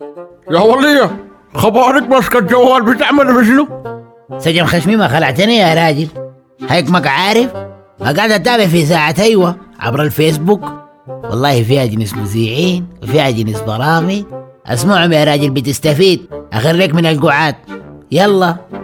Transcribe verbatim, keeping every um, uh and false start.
يا ولية، خبارك ماسكة الجوال بتعمل بشنو؟ سجن خشمي ما خلعتني يا راجل. هيك عارف قاعد اتابع في ساعة ايوه عبر الفيسبوك. والله فيها جنس مذيعين وفيها جنس برامج، اسمعهم يا راجل بتستفيد. اخريك من القعاد. يلا